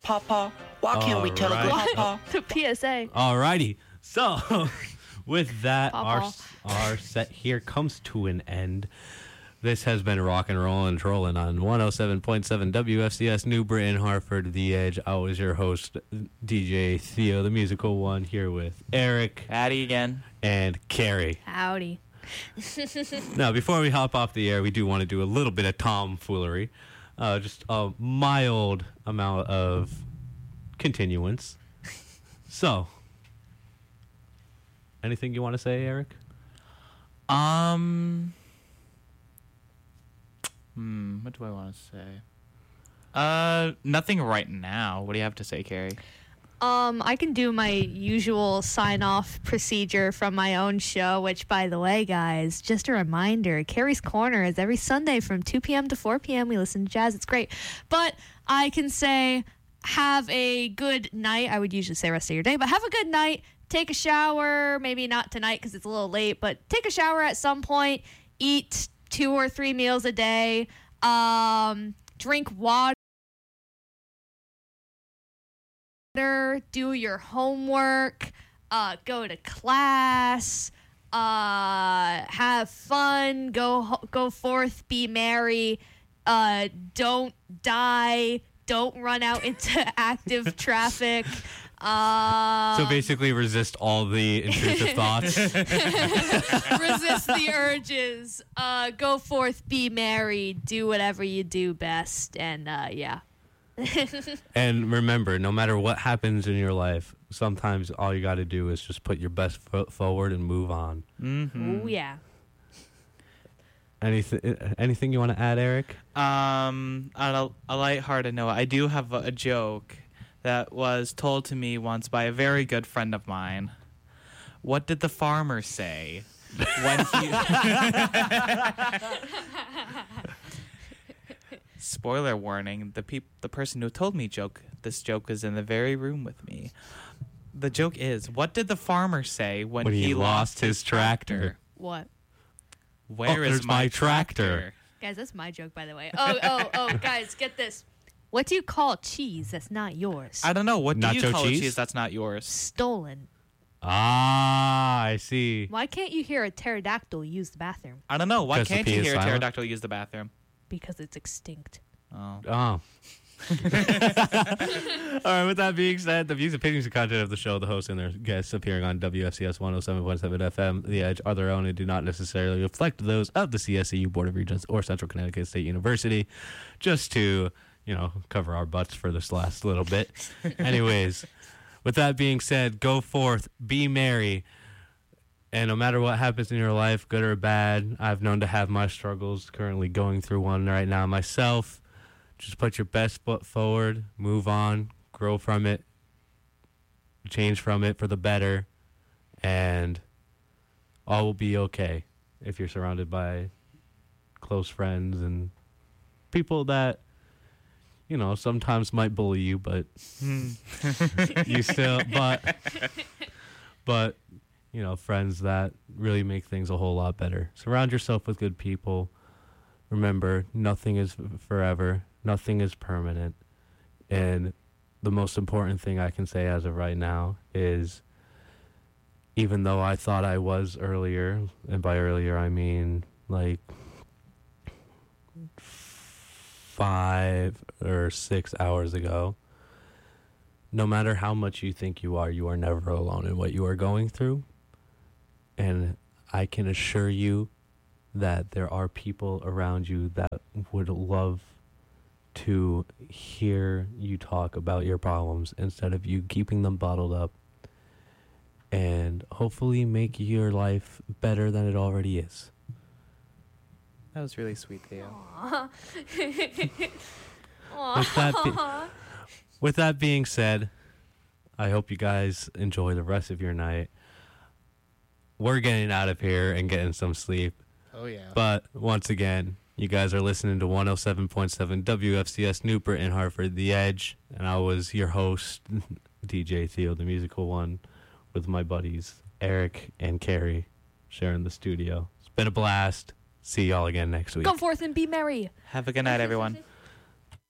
Papa, why can't we tell a good Alright. Papa? The PSA. Alrighty. So, with that, Papa. our set here comes to an end. This has been Rock and Roll and Trolling on 107.7 WFCS New Britain, Hartford, The Edge. I was your host, DJ Theo, the musical one, here with Eric Patty again. and Carrie. Howdy. Now, before we hop off the air, we do want to do a little bit of tomfoolery. Just a mild amount of continuance. So, anything you want to say, Eric? What do I want to say? Nothing right now. What do you have to say, Carrie? I can do my usual sign-off procedure from my own show, which, by the way, guys, just a reminder, Carrie's Corner is every Sunday from 2 p.m. to 4 p.m. We listen to jazz. It's great. But I can say, have a good night. I would usually say rest of your day, but have a good night. Take a shower. Maybe not tonight because it's a little late, but take a shower at some point. Eat 2 or 3 meals a day. Drink water. Do your homework, go to class, have fun, go forth, be merry, don't die, don't run out into active traffic. So basically resist all the intrusive thoughts. Resist the urges, go forth, be merry, do whatever you do best, and yeah. And remember, no matter what happens in your life, sometimes all you got to do is just put your best foot forward and move on. Oh yeah. Anything you want to add, Eric? On a lighthearted note, I do have a joke that was told to me once by a very good friend of mine. What did the farmer say when he... Spoiler warning, the person who told me this joke is in the very room with me. The joke is, what did the farmer say when he lost his tractor? What? Where is there's my tractor? Guys, that's my joke, by the way. Oh, guys, get this. What do you call cheese that's not yours? I don't know. What do you Nacho call cheese? a cheese that's not yours? Stolen. Ah, I see. Why can't you hear a pterodactyl use the bathroom? I don't know. Why 'Cause the can't P you is hear a silent? pterodactyl use the bathroom? Because it's extinct. Oh. Oh. All right, with that being said, the views, opinions, and content of the show, the hosts and their guests appearing on WFCS 107.7 FM, The Edge, are their own and do not necessarily reflect those of the CSEU Board of Regents or Central Connecticut State University. Just to, cover our butts for this last little bit. Anyways, with that being said, go forth, be merry. And no matter what happens in your life, good or bad, I've known to have my struggles, currently going through one right now myself. Just put your best foot forward, move on, grow from it, change from it for the better, and all will be okay if you're surrounded by close friends and people that, sometimes might bully you, but you still, but friends that really make things a whole lot better. Surround yourself with good people. Remember, nothing is forever. Nothing is permanent. And the most important thing I can say as of right now is, even though I thought I was earlier, and by earlier I mean like 5 or 6 hours ago, no matter how much you think you are never alone in what you are going through. And I can assure you that there are people around you that would love to hear you talk about your problems instead of you keeping them bottled up, and hopefully make your life better than it already is. That was really sweet, Theo. With that being said, I hope you guys enjoy the rest of your night. We're getting out of here and getting some sleep. Oh, yeah. But once again, you guys are listening to 107.7 WFCS New Britain, Hartford, The Edge. And I was your host, DJ Theo, the musical one, with my buddies, Eric and Carrie, sharing the studio. It's been a blast. See y'all again next week. Go forth and be merry. Have a good night, everyone.